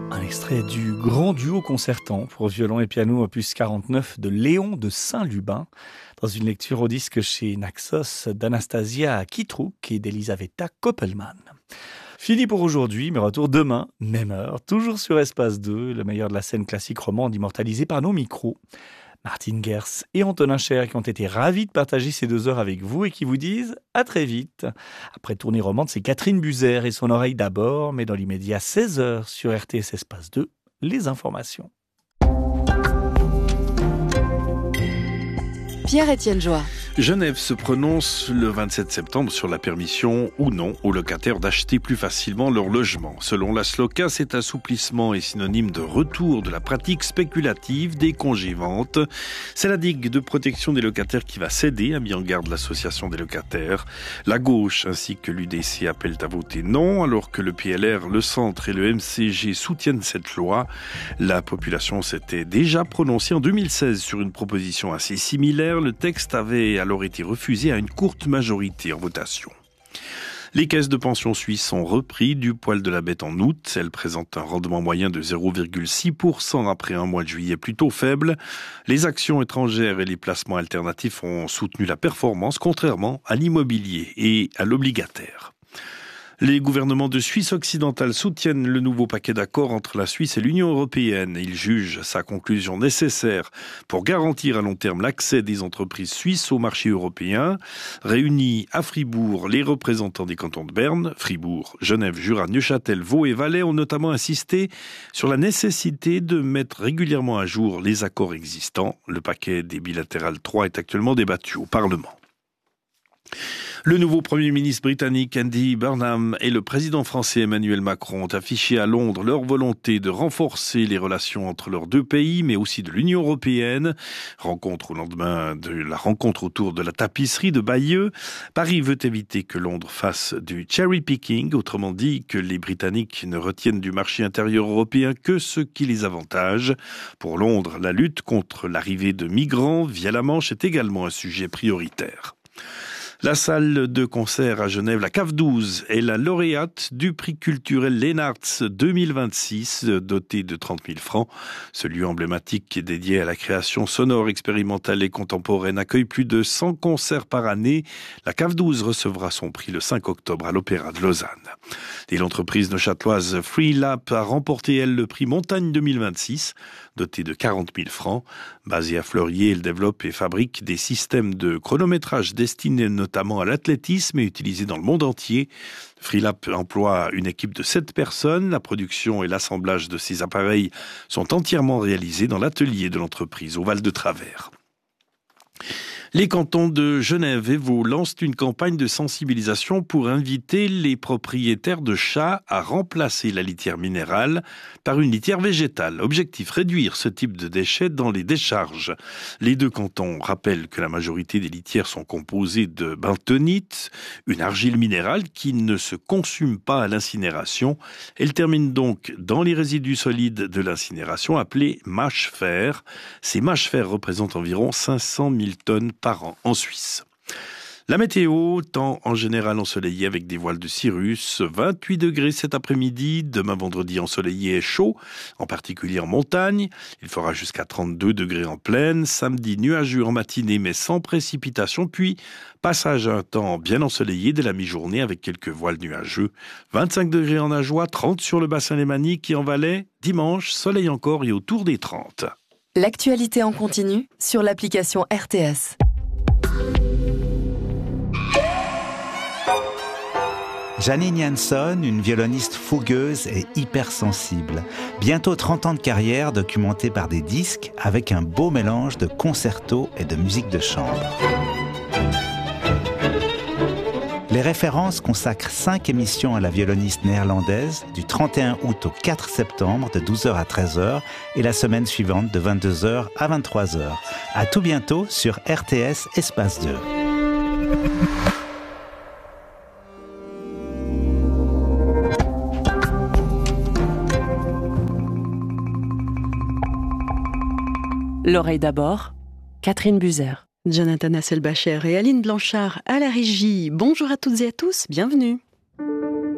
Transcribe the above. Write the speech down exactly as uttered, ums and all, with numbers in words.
Un extrait du grand duo concertant pour violon et piano opus quarante-neuf de Léon de Saint-Lubin, dans une lecture au disque chez Naxos d'Anastasia Kitrouk et d'Elisaveta Koppelman. Fini pour aujourd'hui, mais retour demain, même heure, toujours sur Espace deux, le meilleur de la scène classique romande immortalisée par nos micros. Martine Gers et Antonin Cher qui ont été ravis de partager ces deux heures avec vous et qui vous disent à très vite. Après Tournée romande, c'est Catherine Buzer et son oreille d'abord, mais dans l'immédiat seize heures sur R T S Espace deux, les informations. Pierre-Étienne Joie. Genève se prononce le vingt-sept septembre sur la permission ou non aux locataires d'acheter plus facilement leur logement. Selon la SLOCA, cet assouplissement est synonyme de retour de la pratique spéculative des congés-ventes. C'est la digue de protection des locataires qui va céder, a mis en garde l'association des locataires. La gauche ainsi que l'U D C appellent à voter non, alors que le P L R, le Centre et le M C G soutiennent cette loi. La population s'était déjà prononcée en deux mille seize sur une proposition assez similaire. Le texte avait alors été refusé à une courte majorité en votation. Les caisses de pension suisses ont repris du poil de la bête en août. Elles présentent un rendement moyen de zéro virgule six pour cent après un mois de juillet plutôt faible. Les actions étrangères et les placements alternatifs ont soutenu la performance, contrairement à l'immobilier et à l'obligataire. Les gouvernements de Suisse occidentale soutiennent le nouveau paquet d'accords entre la Suisse et l'Union européenne. Ils jugent sa conclusion nécessaire pour garantir à long terme l'accès des entreprises suisses au marché européen. Réunis à Fribourg, les représentants des cantons de Berne, Fribourg, Genève, Jura, Neuchâtel, Vaud et Valais ont notamment insisté sur la nécessité de mettre régulièrement à jour les accords existants. Le paquet des bilatérales trois est actuellement débattu au Parlement. Le nouveau Premier ministre britannique Andy Burnham et le président français Emmanuel Macron ont affiché à Londres leur volonté de renforcer les relations entre leurs deux pays, mais aussi de l'Union européenne. Rencontre au lendemain de la rencontre autour de la tapisserie de Bayeux. Paris veut éviter que Londres fasse du cherry picking, autrement dit que les Britanniques ne retiennent du marché intérieur européen que ce qui les avantage. Pour Londres, la lutte contre l'arrivée de migrants via la Manche est également un sujet prioritaire. La salle de concert à Genève, la Cave douze, est la lauréate du prix culturel Lennartz deux mille vingt-six, doté de trente mille francs. Ce lieu emblématique qui est dédié à la création sonore, expérimentale et contemporaine accueille plus de cent concerts par année. La Cave douze recevra son prix le cinq octobre à l'Opéra de Lausanne. Et l'entreprise neuchâteloise Freelap a remporté, elle, le prix Montagne deux mille vingt-six, doté de quarante mille francs. Basée à Fleurier, elle développe et fabrique des systèmes de chronométrage destinés notamment à l'athlétisme et utilisés dans le monde entier. Freelap emploie une équipe de sept personnes. La production et l'assemblage de ces appareils sont entièrement réalisés dans l'atelier de l'entreprise au Val-de-Travers. Les cantons de Genève et Vaud lancent une campagne de sensibilisation pour inviter les propriétaires de chats à remplacer la litière minérale par une litière végétale. Objectif, réduire ce type de déchets dans les décharges. Les deux cantons rappellent que la majorité des litières sont composées de bentonite, une argile minérale qui ne se consume pas à l'incinération. Elle termine donc dans les résidus solides de l'incinération appelés mâches-fer. Ces mâches-fer représentent environ cinq cent mille tonnes par an en Suisse. La météo, temps en général ensoleillé avec des voiles de cirrus, vingt-huit degrés cet après-midi, demain vendredi ensoleillé et chaud, en particulier en montagne, il fera jusqu'à trente-deux degrés en plaine, samedi nuageux en matinée mais sans précipitation, puis passage à un temps bien ensoleillé dès la mi-journée avec quelques voiles nuageux, vingt-cinq degrés en Ajoie, trente sur le bassin lémanique et en Valais, dimanche, soleil encore et autour des trente. L'actualité en continu sur l'application R T S. Janine Jansson, une violoniste fougueuse et hypersensible. Bientôt trente ans de carrière documentée par des disques avec un beau mélange de concertos et de musique de chambre. Les références consacrent cinq émissions à la violoniste néerlandaise du trente et un août au quatre septembre de douze heures à treize heures et la semaine suivante de vingt-deux heures à vingt-trois heures. À tout bientôt sur R T S Espace deux. L'oreille d'abord, Catherine Buzer. Jonathan Hasselbacher et Aline Blanchard à la régie. Bonjour à toutes et à tous, bienvenue.